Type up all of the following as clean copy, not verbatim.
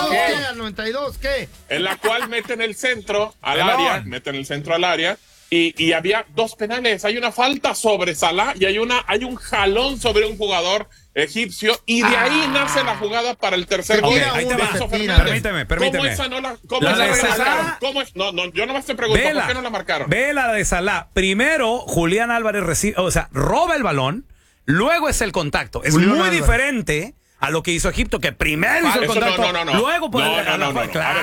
¿qué? ¿Al 92 qué? En la cual meten el centro al área, y había 2 penales. Hay una falta sobre Salah y hay un jalón sobre un jugador egipcio, y de ahí nace la jugada para el tercer gol. Ahí te va. Permíteme. ¿Cómo esa no la marcaron? ¿Cómo es? No, yo nomás te pregunto, ¿por qué no la marcaron? Ve la de Salah. Primero, Julián Álvarez roba el balón, luego es el contacto. Es Julián muy Álvarez. diferente a lo que hizo Egipto, que primero hizo el contacto, luego no. Claro, A ver,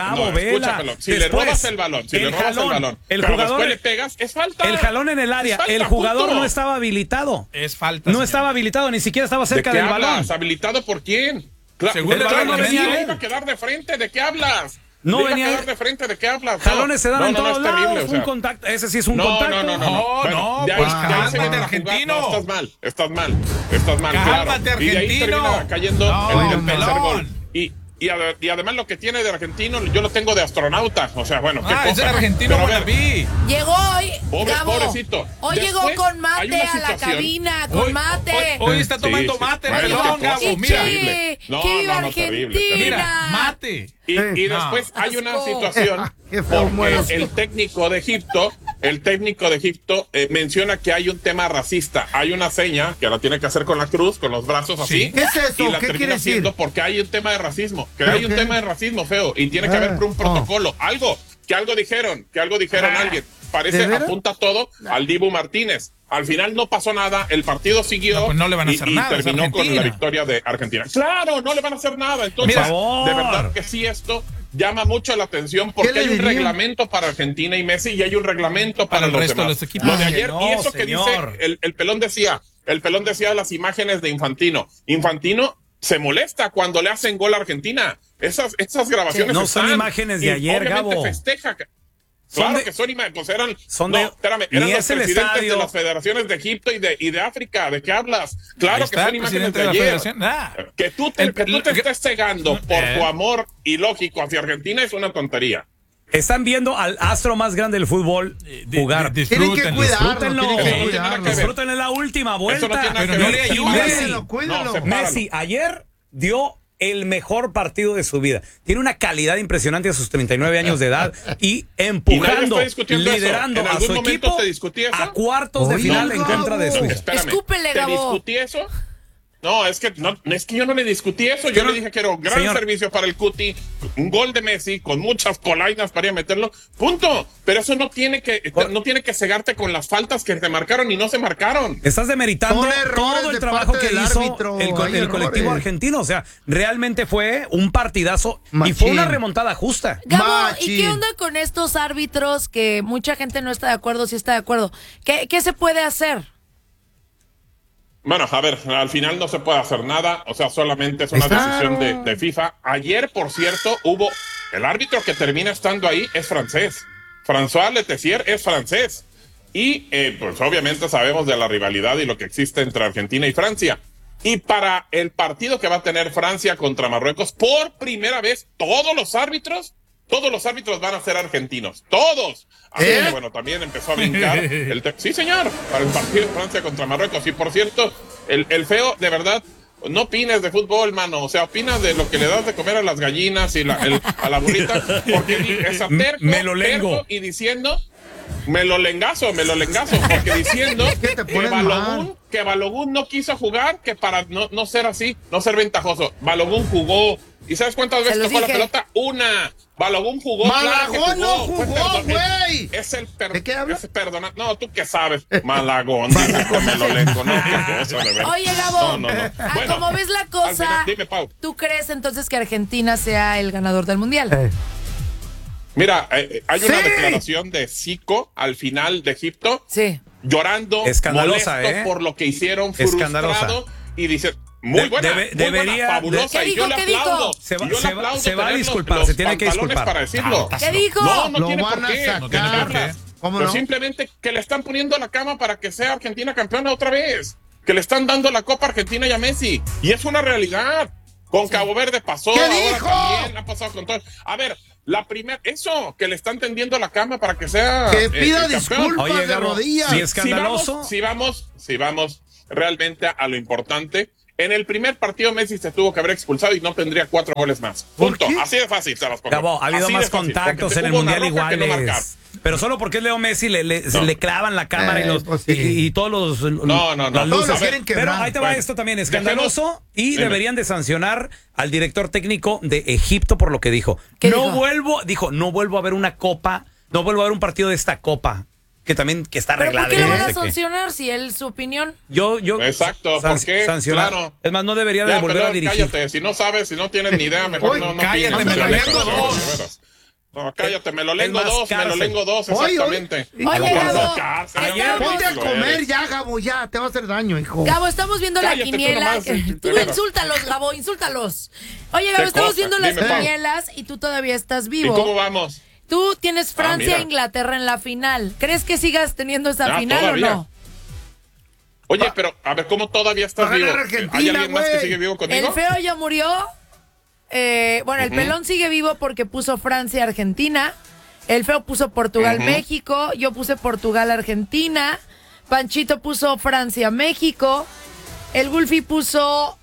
si le robas el balón, el pero jugador después le pegas, es falta. El jalón en el área, falta, el jugador punto. no estaba habilitado. Es falta. No señor. estaba habilitado, ni siquiera estaba cerca ¿De qué del balón. hablas? ¿Habilitado por quién? Según el balón no venía iba a quedar de frente, ¿de qué hablas? No Le iba venía a quedar de frente, ¿de qué hablas? Jalones se dan en todos es terrible, lados, un contacto, ese sí es un contacto. No, pues de ahí se cálmate, viene la argentino. jugada. No, estás mal. Cálmate, claro. Y de ahí argentino. termina cayendo No, el tercer pelón. gol. Y además lo que tiene de argentino, yo lo tengo de astronauta. O sea, bueno, qué cosa. Es el argentino Pero a ver, wannabe. Llegó hoy, Gabo. pobrecito. Hoy llegó Después, con hay mate una a la situación. cabina, con mate. Hoy está tomando Sí. mate, Bueno, pelón, qué Gabo. cosa. Mira, Terrible. No, que viva terrible. Argentina. mira, mate. Y No. después hay una Asco. situación Qué feo muero. porque el técnico de Egipto menciona que hay un tema racista. Hay una seña que la tiene que hacer con la cruz, con los brazos así. Sí. ¿Qué es eso? Y la ¿Qué termina quiere decir? haciendo porque hay un tema de racismo. Que ¿Pero hay un qué? tema de racismo feo y tiene que haber un protocolo. Algo dijeron alguien. Parece ¿De veras? apunta todo al Dibu Martínez. Al final no pasó nada, el partido siguió. No, pues no le van a hacer nada, y es terminó con Argentina. la victoria de Argentina. Claro, no le van a hacer nada. Entonces, Por favor. de verdad que sí, esto llama mucho la atención ¿Qué porque le hay un dirían? reglamento para Argentina y Messi y hay un reglamento para el los resto de demás. los equipos. Lo de Ay, ayer no, y eso que señor. dice el pelón decía las imágenes de Infantino. Infantino se molesta cuando le hacen gol a Argentina. Esas grabaciones No son están, imágenes de y ayer, obviamente Gabo. festeja. Son Claro de- que son imágenes, pues eran ni los es el presidentes estadio. de las federaciones de Egipto y de África. ¿De qué hablas? Ahí Claro que está son el imágenes presidente de de la ayer. federación. Que tú te estés cegando por tu amor ilógico hacia Argentina es una tontería. Están viendo al astro más grande del fútbol jugar. Tienen que cuidarlo. Disfrútenlo. Tienen que Sí, cuidarlo. Disfruten en la última vuelta. Eso no tiene nada Pero que no ver. le Y ayudes. Messi, Cuídalo, cuídalo. No, sepáralo. Messi ayer dio el mejor partido de su vida. Tiene una calidad impresionante a sus 39 años de edad y empujando, está discutiendo eso. liderando ¿En a algún su momento equipo te discutí eso? a cuartos de Oye, final en Gabo. contra de Suiza. Espérame, Escúpele, ¿te Gabo. discutí eso? No, es que yo no le discutí eso. Yo le dije que era un gran Señor. servicio para el Cuti, un gol de Messi con muchas polainas para ir a meterlo. Punto. Pero eso no tiene que cegarte con las faltas que te marcaron y no se marcaron. Estás demeritando Son errores todo el de trabajo parte que del hizo árbitro, el hay colectivo errores. argentino. O sea, realmente fue un partidazo y Machín. fue una remontada justa. Gabo, Machín. ¿y qué onda con estos árbitros que mucha gente no está de acuerdo, sí está de acuerdo? ¿Qué se puede hacer? Bueno, a ver, al final no se puede hacer nada, o sea, solamente es una decisión de FIFA. Ayer, por cierto, el árbitro que termina estando ahí es francés. François Letessier es francés. Y pues obviamente sabemos de la rivalidad y lo que existe entre Argentina y Francia. Y para el partido que va a tener Francia contra Marruecos, por primera vez, todos los árbitros van a ser argentinos. ¡Todos! Así que, bueno, también empezó a brincar. Sí, señor, para el partido de Francia contra Marruecos. Y por cierto, el feo, de verdad, no opines de fútbol, mano. O sea, opinas de lo que le das de comer a las gallinas y a la burrita. Porque es Me lo lengo. terco y diciendo... Me lo lengazo, porque diciendo ¿Qué te que pones mal? Balogun no quiso jugar, que para no ser así, no ser ventajoso. Balogun jugó. ¿Y sabes cuántas veces los tocó la dije. pelota? Una. Balogun jugó. Malagón no Fue jugó, perdón- güey. Es el ¿De qué hablas? No, tú qué sabes. Malagón, dice que me lo lengo. No, qué cosa, de verdad. Oye, Gabo, No. Bueno, como ves la al cosa, final, dime, Pau. ¿tú crees entonces que Argentina sea el ganador del Mundial? Mira, hay una Sí. declaración de Zico al final de Egipto. Sí. Llorando, Escandalosa, molesto por lo que hicieron, Escandalosa. frustrado, y dice, muy buena, debería- fabulosa, ¿Qué y yo dijo? le ¿Qué aplaudo. dijo? Se va- Y yo le se va- aplaudo se va a tener disculpar, los se tiene que pantalones disculpar. para decirlo. ¿Qué dijo? No Lo tiene van por a qué. sacar. No tiene por qué. ¿Cómo Pero no? simplemente que le están poniendo la cama para que sea Argentina campeona otra vez. Que le están dando la Copa a Argentina y a Messi. Y es una realidad. Con Cabo Verde pasó, ¿Qué ahora dijo? también ha pasado con todo. A ver, eso, que le están tendiendo la cama para que sea Que pida campeón. disculpas Oye, de Gabo, rodillas. si es escandaloso. Si vamos realmente a lo importante, En el primer partido Messi se tuvo que haber expulsado y no tendría 4 goles más. Punto. Así de fácil se las pongo. Gabo, ha habido Así más de fácil, contactos porque en el hubo una Mundial roja que no marcar. iguales. Pero solo porque es Leo Messi le clavan la cámara Pues sí. y todos los No. las Todos luces. lo quieren Pero quebrar. ahí te va Bueno, esto también escandaloso y Dime. deberían de sancionar al director técnico de Egipto por lo que dijo. ¿Qué No dijo? vuelvo a ver una copa, no vuelvo a ver un partido de esta copa que está ¿Pero arreglada. por qué lo van no a sé qué. sancionar si él, su opinión? Yo Exacto, ¿por qué? sancionar. Claro. Es más, no debería de Ya, volver a perdón, dirigir. cállate. Si no sabes, si no tienes ni idea, mejor Uy, no cállate, opines. me lo lengo De dos. veras. No, cállate, me lo lengo más dos, cárcel. exactamente. Oye, Gabo, Ayer Ponte a comer ya, Gabo, ya. Te va a hacer daño, hijo. Gabo, estamos viendo Cállate, la tú quiniela. nomás, de Tú veras. insúltalos, Gabo, insúltalos. Oye, Gabo, ¿Qué estamos cosa? viendo las Dime, Pau. quinielas y tú todavía estás ¿Y vivo. cómo vamos? Tú tienes Francia e mira. Inglaterra en la final. ¿Crees que sigas teniendo esa Ah, final todavía. o no? Oye, pero a ver, ¿cómo todavía estás Va a vivo? ganar Argentina, ¿Hay alguien más que güey. sigue vivo conmigo? El feo ya murió. Bueno, el pelón sigue vivo porque puso Francia-Argentina. El feo puso Portugal-México. Yo puse Portugal-Argentina. Panchito puso Francia-México. El Gulfi puso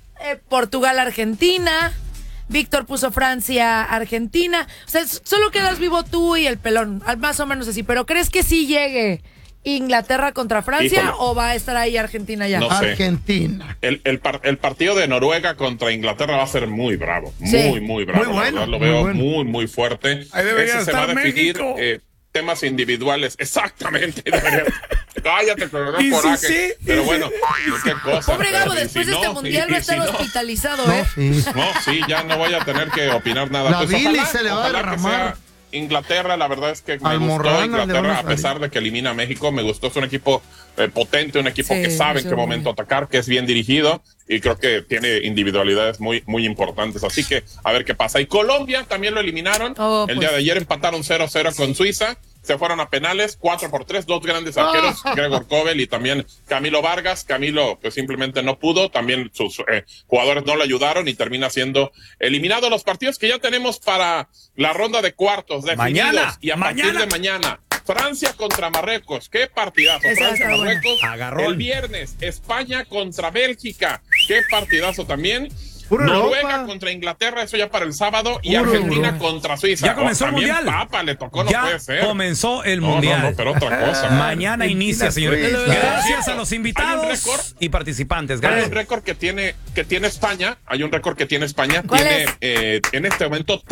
Portugal-Argentina. Víctor puso Francia-Argentina. O sea, solo quedas vivo tú y el pelón. Más o menos así. Pero ¿crees que sí llegue Inglaterra contra Francia Híjole. o va a estar ahí Argentina ya? No sé. Argentina. El partido de Noruega contra Inglaterra va a ser muy bravo. Sí. Muy bravo. Muy bueno, la verdad, lo muy veo bueno. muy fuerte. Ahí debería Ese se va a estar definir México. temas individuales. Exactamente. Cállate, pero no Y sí, coraje. sí, pero bueno, qué cosa. Pobre Gabo, Y después si de este no, mundial y va a estar si no, hospitalizado, No, ¿eh? sí. No, sí, ya no voy a tener que opinar nada. La Pues bilis ojalá, se le va a ojalá que derramar. sea Inglaterra, la verdad es que me Almorranas gustó le van a Inglaterra a salir. pesar de que elimina a México. Me gustó, es un equipo potente, un equipo Sí, que sabe en sí, qué muy momento atacar, que es bien dirigido y creo que tiene individualidades muy importantes. Así que a ver qué pasa. Y Colombia también lo eliminaron. Oh, El pues. día de ayer empataron 0-0 con Suiza. Se fueron a penales, 4-3, dos grandes arqueros, Gregor Kobel y también Camilo Vargas. Camilo pues simplemente no pudo, también sus jugadores no le ayudaron y termina siendo eliminado. Los partidos que ya tenemos para la ronda de cuartos definidos Mañana, y a partir de mañana, Francia contra Marruecos, qué partidazo, Esa Francia, está buena. Marruecos. Agarrón. El viernes, España contra Bélgica, qué partidazo también. Pura Noruega Europa. contra Inglaterra, eso ya para el sábado, y Pura Argentina Europa. contra Suiza. Ya comenzó el También mundial. Papa le tocó, no Ya puede ser. comenzó el No, mundial. no, pero otra cosa. Mañana Argentina, inicia, señores. Suiza. Gracias a los Hay un invitados récord. y participantes. Hay Gracias. un récord que tiene España. Hay un récord que tiene España. ¿Cuál Tiene en este momento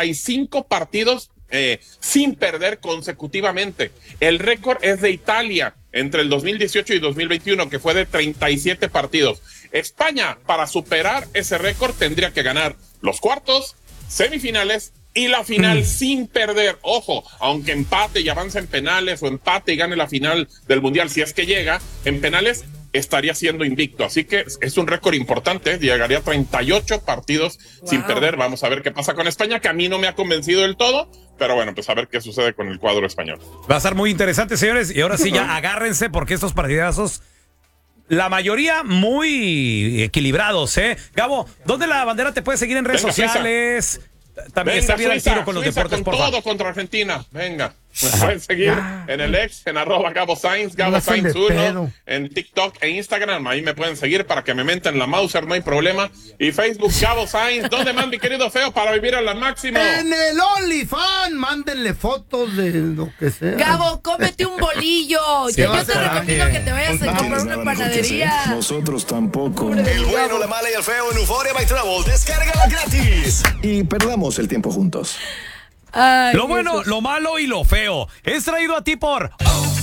35 partidos sin perder consecutivamente. El récord es de Italia entre el 2018 y 2021, que fue de 37 partidos. España, para superar ese récord, tendría que ganar los cuartos, semifinales y la final sin perder. Ojo, aunque empate y avance en penales o empate y gane la final del Mundial, si es que llega, en penales estaría siendo invicto. Así que es un récord importante, llegaría a 38 partidos sin perder. Vamos a ver qué pasa con España, que a mí no me ha convencido del todo, pero bueno, pues a ver qué sucede con el cuadro español. Va a estar muy interesante, señores. Y ahora sí, ya agárrense porque estos partidazos, la mayoría muy equilibrados, ¿eh? Gabo, ¿dónde la bandera te puede seguir en redes Venga, sociales? También está bien al tiro con los Suiza, deportes, con por favor. todo contra Argentina. Venga, me pueden seguir en el ex, en @Gabo Sainz, Gabo No hacen Sainz de 1, pedo. en TikTok e Instagram. Ahí me pueden seguir para que me menten la Mauser, no hay problema. Y Facebook, Gabo Sainz. ¿Dónde más, mi querido feo, para vivir al máximo? En el OnlyFans, mándenle fotos de lo que sea. Gabo, cómete un bolillo. Se va Yo a te hacer recomiendo ángel. que te vayas a comprar una panadería. Nosotros tampoco. El bueno, la mala y el feo en Euphoria by Travel. Descárgala gratis. Y perdamos el tiempo juntos. Ay, Lo bueno, Jesús. lo malo y lo feo. Es traído a ti por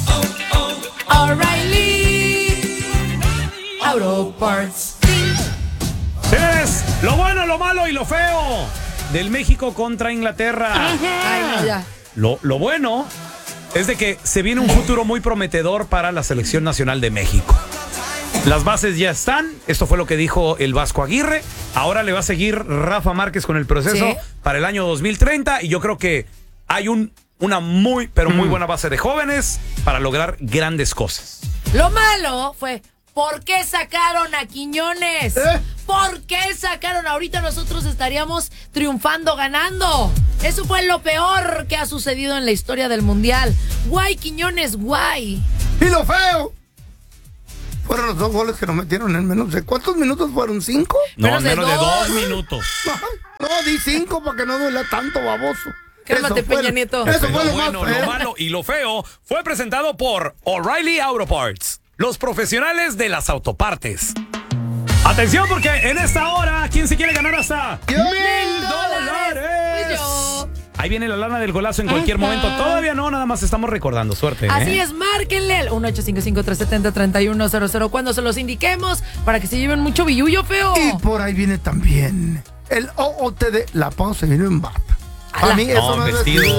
O'Reilly Auto Parts. Señores, lo bueno, lo malo y lo feo del México contra Inglaterra. Ay, no, ya. Lo bueno es de que se viene un futuro muy prometedor para la selección nacional de México. Las bases ya están. Esto fue lo que dijo el Vasco Aguirre. Ahora le va a seguir Rafa Márquez con el proceso Sí. para el año 2030. Y yo creo que hay una muy, pero muy buena base de jóvenes para lograr grandes cosas. Lo malo fue, ¿por qué sacaron a Quiñones? ¿Por qué sacaron? Ahorita nosotros estaríamos triunfando, ganando. Eso fue lo peor que ha sucedido en la historia del Mundial. Guay, Quiñones, guay. Y lo feo. Fueron los 2 goles que nos metieron en menos de... ¿Cuántos minutos fueron? ¿5? No, Menos de menos de 2 dos. minutos. No, di 5 para que no duela tanto, baboso. Cálmate, Eso fue- Peña Nieto. Eso Pero fue lo bueno, más lo feo. malo y lo feo fue presentado por O'Reilly Auto Parts, los profesionales de las autopartes. Atención porque en esta hora, ¿quién se quiere ganar hasta $1,000? Fui yo. Ahí viene la lana del golazo en cualquier momento. Todavía no, nada más estamos recordando. Suerte. Así es, márquenle al 1-855-370-3100 cuando se los indiquemos para que se lleven mucho billullo, feo. Y por ahí viene también el OOTD, la pausa viene en bata. A Ala. mí eso No, no es vestido.